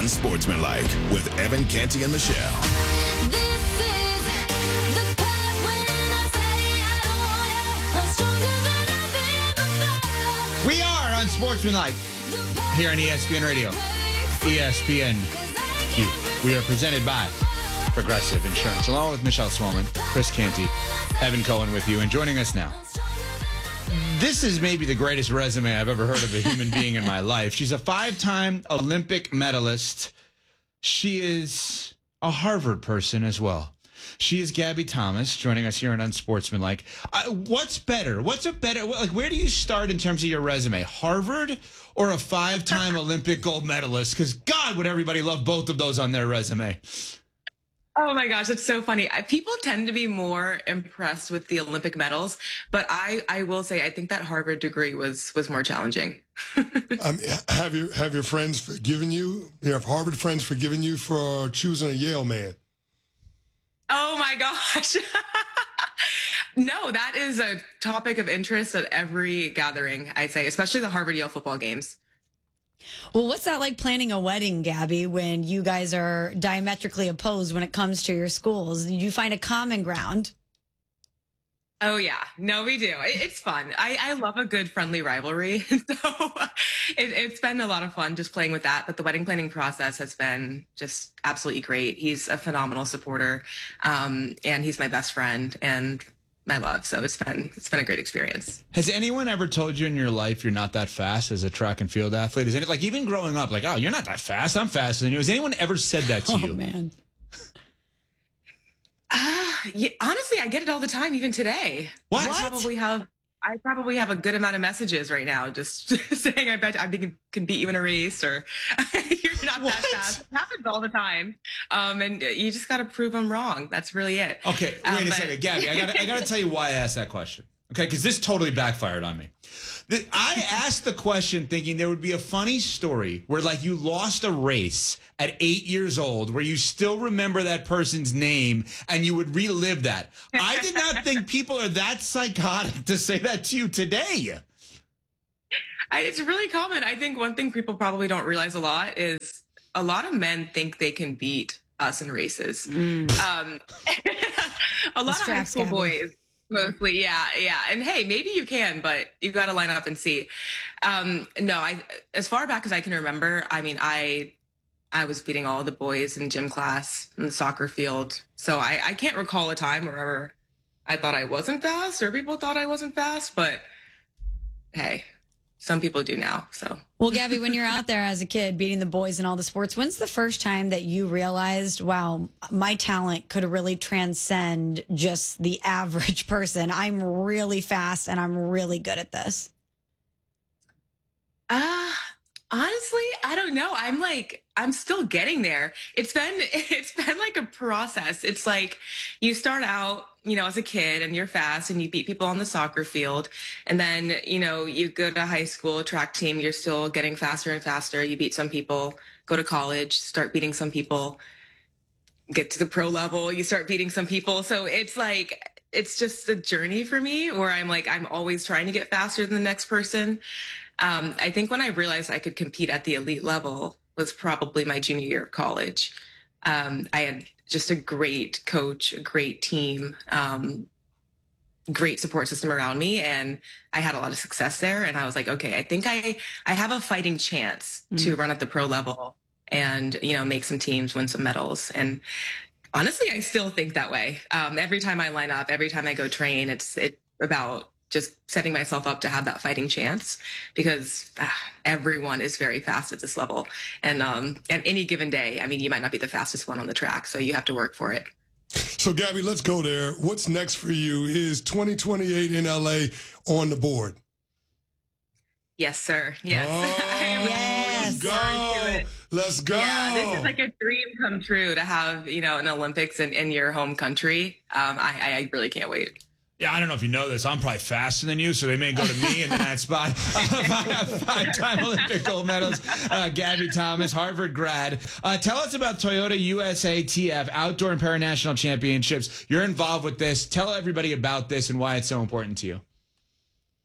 Unsportsmanlike with Evan Canty and Michelle. This is the part when I say I don't want you. I'm stronger than I've ever felt. We are Unsportsmanlike here on ESPN Radio. ESPN. We are presented by Progressive Insurance, along with Michelle Swolman, Chris Canty, Evan Cohen with you, and joining us now. This is maybe the greatest resume I've ever heard of a human being in my life. She's a 5-time Olympic medalist. She is a Harvard person as well. She is Gabby Thomas, joining us here on Unsportsmanlike. What's better? Where do you start in terms of your resume? Harvard or a 5-time Olympic gold medalist? Because God, would everybody love both of those on their resume. Oh my gosh, that's so funny. People tend to be more impressed with the Olympic medals, but I will say I think that Harvard degree was more challenging. Have your friends forgiven you? Have Harvard friends forgiven you for choosing a Yale man? Oh my gosh. No, that is a topic of interest at every gathering, I'd say, especially the Harvard-Yale football games. Well, what's that like planning a wedding, Gabby, when you guys are diametrically opposed when it comes to your schools? Did you find a common ground? Oh, yeah. No, we do. It's fun. I love a good friendly rivalry. So it's been a lot of fun just playing with that. But the wedding planning process has been just absolutely great. He's a phenomenal supporter, and he's my best friend and my love. So it's been a great experience. Has anyone ever told you in your life you're not that fast as a track and field athlete? Is it like even growing up, like, oh, you're not that fast, I'm faster than you? Has anyone ever said that to you? Oh, man. Yeah, honestly, I get it all the time, even today. What? I probably have a good amount of messages right now just saying I bet I can beat you in a race or you're not that fast. It happens all the time. And you just got to prove them wrong. That's really it. Okay, wait a second. Gabby, I got to tell you why I asked that question. Okay, because this totally backfired on me. I asked the question thinking there would be a funny story where, like, you lost a race at 8 years old where you still remember that person's name and you would relive that. I did not think people are that psychotic to say that to you today. It's really common. I think one thing people probably don't realize a lot is a lot of men think they can beat us in races. A lot of high school boys. Mostly, yeah. And hey, maybe you can, but you got to line up and see. No, as far back as I can remember, I mean, I was beating all the boys in gym class in the soccer field. So I can't recall a time where I thought I wasn't fast or people thought I wasn't fast, but hey, some people do now. So, well, Gabby, when you're out there as a kid beating the boys in all the sports, when's the first time that you realized, wow, my talent could really transcend just the average person? I'm really fast and I'm really good at this. Honestly, I don't know. I'm still getting there. It's been like a process. It's like you start out, as a kid and you're fast and you beat people on the soccer field. And then, you go to high school track team, you're still getting faster and faster. You beat some people, go to college, start beating some people, get to the pro level, you start beating some people. So it's just a journey for me where I'm always trying to get faster than the next person. I think when I realized I could compete at the elite level was probably my junior year of college. I had just a great coach, a great team, great support system around me. And I had a lot of success there. And I was like, okay, I think I have a fighting chance to run at the pro level and, make some teams, win some medals. And honestly, I still think that way. Every time I line up, every time I go train, it's about just setting myself up to have that fighting chance because everyone is very fast at this level. And at any given day, I mean, you might not be the fastest one on the track, so you have to work for it. So, Gabby, let's go there. What's next for you? Is 2028 in LA on the board? Yes, sir. Yes. Oh, yes. Let's go. Yeah, this is like a dream come true to have, an Olympics in your home country. I really can't wait. Yeah, I don't know if you know this. I'm probably faster than you, so they may go to me in that spot. 5-time Olympic gold medals. Gabby Thomas, Harvard grad. Tell us about Toyota USATF Outdoor and Paranational Championships. You're involved with this. Tell everybody about this and why it's so important to you.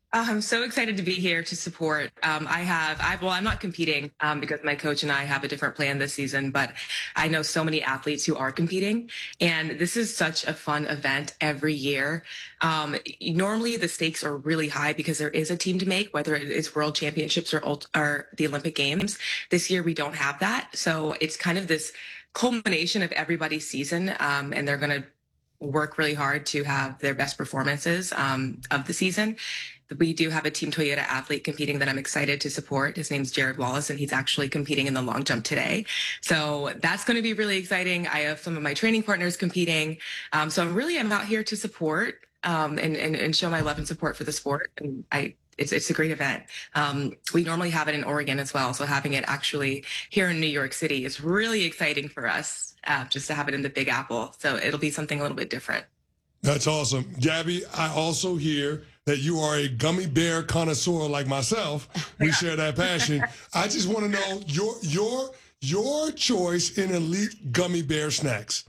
I'm so excited to be here to support. I'm not competing because my coach and I have a different plan this season, but I know so many athletes who are competing, and this is such a fun event every year. Normally, the stakes are really high because there is a team to make, whether it is World Championships or the Olympic Games. This year, we don't have that, so it's kind of this culmination of everybody's season, and they're going to work really hard to have their best performances of the season. We do have a Team Toyota athlete competing that I'm excited to support. His name's Jared Wallace, and he's actually competing in the long jump today. So that's going to be really exciting. I have some of my training partners competing. So I'm out here to support and show my love and support for the sport. And it's a great event. We normally have it in Oregon as well. So having it actually here in New York City is really exciting for us, just to have it in the Big Apple. So it'll be something a little bit different. That's awesome. Gabby, I also hear that you are a gummy bear connoisseur like myself. We share that passion. I just want to know your choice in elite gummy bear snacks.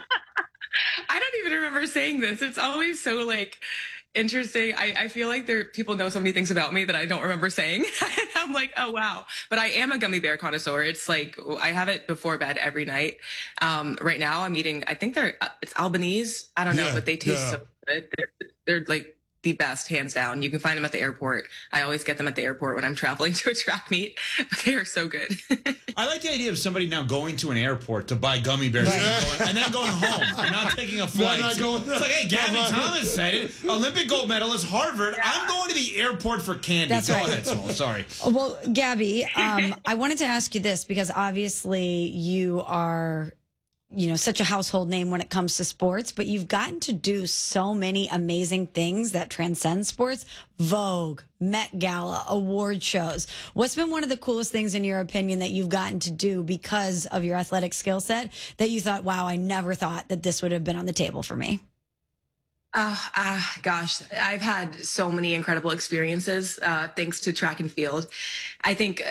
I don't even remember saying this. It's always so interesting. I feel like people know so many things about me that I don't remember saying. I'm like, oh wow. But I am a gummy bear connoisseur. It's like I have it before bed every night. Right now I'm eating, I think it's Albanese. I don't know, but they taste so good. They're like the best, hands down. You can find them at the airport. I always get them at the airport when I'm traveling to a track meet. They are so good. I like the idea of somebody now going to an airport to buy gummy bears and then going home and not taking a flight. It's like, hey, Gabby Thomas said it. Olympic gold medalist, Harvard. I'm going to the airport for candy. That's Go right. ahead, Sol. Sorry. Well, Gabby, I wanted to ask you this because obviously you are, such a household name when it comes to sports, but you've gotten to do so many amazing things that transcend sports. Vogue, Met Gala, award shows. What's been one of the coolest things in your opinion that you've gotten to do because of your athletic skill set that you thought, wow, I never thought that this would have been on the table for me? Gosh, I've had so many incredible experiences thanks to track and field. I think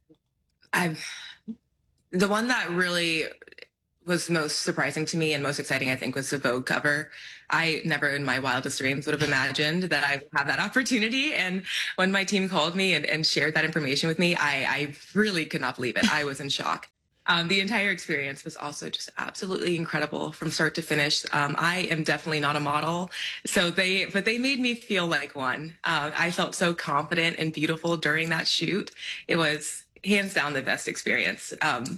the one that really was most surprising to me and most exciting, I think, was the Vogue cover. I never in my wildest dreams would have imagined that I would have that opportunity. And when my team called me and shared that information with me, I really could not believe it. I was in shock. The entire experience was also just absolutely incredible from start to finish. I am definitely not a model, but they made me feel like one. I felt so confident and beautiful during that shoot. It was hands down the best experience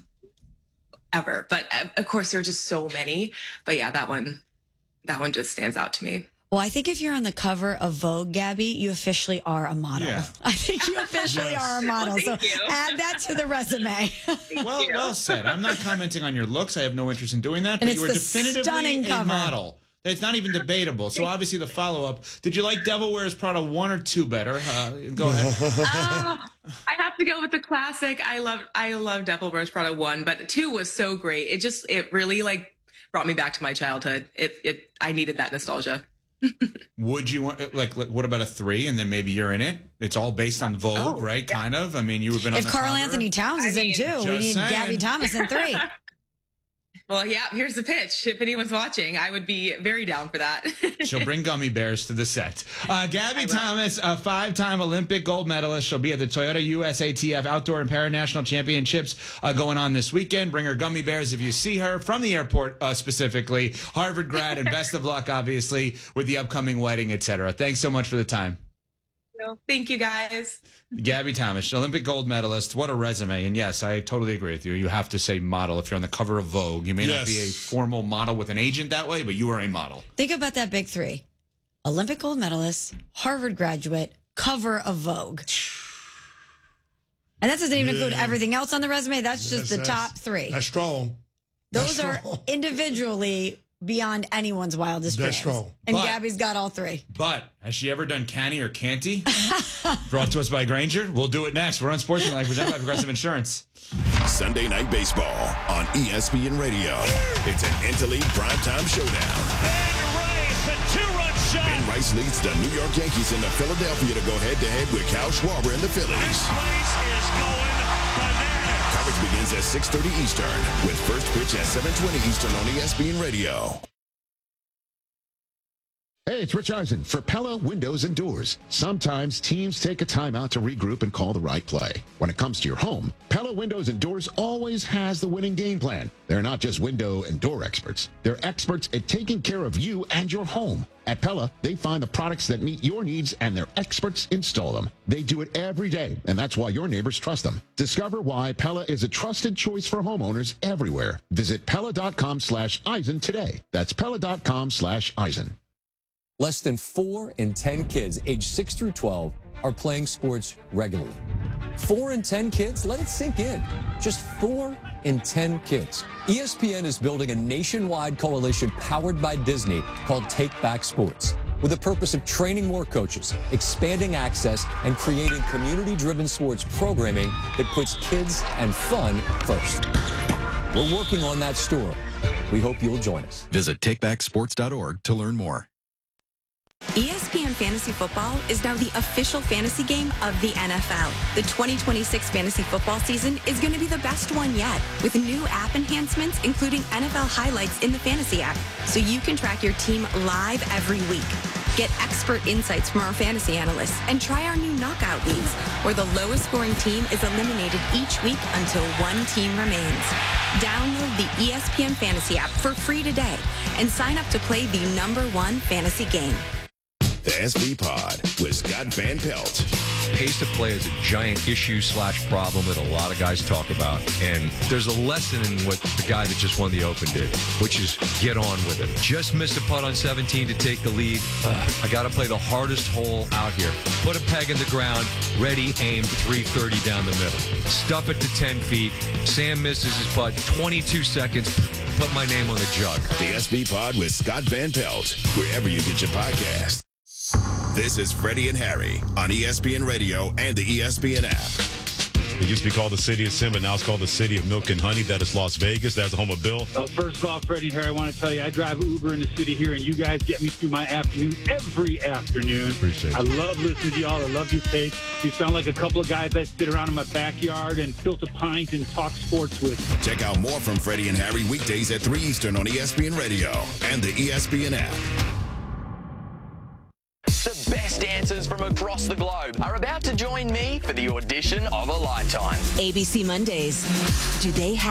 ever. But of course, there are just so many. But yeah, that one just stands out to me. Well, I think if you're on the cover of Vogue, Gabby, you officially are a model. Yeah. I think you officially are a model. Well, so thank you. add that to the resume. Well said. I'm not commenting on your looks. I have no interest in doing that. And But it's you were the definitively stunning a cover. model. It's not even debatable. So obviously the follow-up, did you like Devil Wears Prada 1 or 2 better? Go ahead. I have to go with the classic. I love Devil Wears Prada 1, but 2 was so great. It really brought me back to my childhood. I needed that nostalgia. Would you want, what about a 3 and then maybe you're in it? It's all based on Vogue, right? Yeah. Kind of. I mean, you have been on If the Carl cover. Anthony Towns is in too, we need saying. Gabby Thomas in 3. Well, yeah, here's the pitch. If anyone's watching, I would be very down for that. She'll bring gummy bears to the set. Gabby Thomas, a 5-time Olympic gold medalist. She'll be at the Toyota USATF Outdoor and Paranational Championships going on this weekend. Bring her gummy bears if you see her from the airport specifically. Harvard grad, and best of luck, obviously, with the upcoming wedding, etc. Thanks so much for the time. Thank you, guys. Gabby Thomas, Olympic gold medalist. What a resume. And yes, I totally agree with you. You have to say model if you're on the cover of Vogue. You may not be a formal model with an agent that way, but you are a model. Think about that big 3. Olympic gold medalist, Harvard graduate, cover of Vogue. And that doesn't even include everything else on the resume. That's just the top 3. That's strong. Those are individually beyond anyone's wildest dreams. That's strong. And But- Gabby's got all 3. But has she ever done canny or canty? Brought to us by Granger. We'll do it next. We're on Sportsmanlike, presented by Progressive Insurance. Sunday Night Baseball on ESPN Radio. It's an Interleague primetime showdown. Ben Rice leads the New York Yankees into Philadelphia to go head-to-head with Kyle Schwarber and the Phillies. Coverage begins at 6:30 Eastern with first pitch at 7:20 Eastern on ESPN Radio. Hey, it's Rich Eisen for Pella Windows and Doors. Sometimes teams take a timeout to regroup and call the right play. When it comes to your home, Pella Windows and Doors always has the winning game plan. They're not just window and door experts. They're experts at taking care of you and your home. At Pella, they find the products that meet your needs and their experts install them. They do it every day, and that's why your neighbors trust them. Discover why Pella is a trusted choice for homeowners everywhere. Visit Pella.com/Eisen today. That's Pella.com/Eisen. Less than 4 in 10 kids aged 6 through 12 are playing sports regularly. 4 in 10 kids? Let it sink in. Just 4 in 10 kids. ESPN is building a nationwide coalition powered by Disney called Take Back Sports, with the purpose of training more coaches, expanding access, and creating community-driven sports programming that puts kids and fun first. We're working on that story. We hope you'll join us. Visit takebacksports.org to learn more. ESPN Fantasy Football is now the official fantasy game of the NFL. The 2026 fantasy football season is going to be the best one yet, with new app enhancements, including NFL highlights in the fantasy app, so you can track your team live every week. Get expert insights from our fantasy analysts and try our new knockout leagues, where the lowest scoring team is eliminated each week until one team remains. Download the ESPN Fantasy app for free today and sign up to play the #1 fantasy game. The SV Pod with Scott Van Pelt. Pace of play is a giant issue/problem that a lot of guys talk about. And there's a lesson in what the guy that just won the Open did, which is get on with it. Just missed a putt on 17 to take the lead. I got to play the hardest hole out here. Put a peg in the ground, ready, aim, 330 down the middle. Stuff it to 10 feet. Sam misses his putt, 22 seconds. Put my name on the jug. The SV Pod with Scott Van Pelt, wherever you get your podcast. This is Freddie and Harry on ESPN Radio and the ESPN app. It used to be called the city of sin, but now it's called the city of milk and honey. That is Las Vegas. That's the home of Bill. First off, Freddie and Harry, I want to tell you, I drive Uber in the city here, and you guys get me through my afternoon every afternoon. Appreciate it. I love listening to y'all. I love your take. You sound like a couple of guys that sit around in my backyard and tilt a pint and talk sports with. Check out more from Freddie and Harry weekdays at 3 Eastern on ESPN Radio and the ESPN app. The best dancers from across the globe are about to join me for the audition of a lifetime. ABC Mondays. Do they have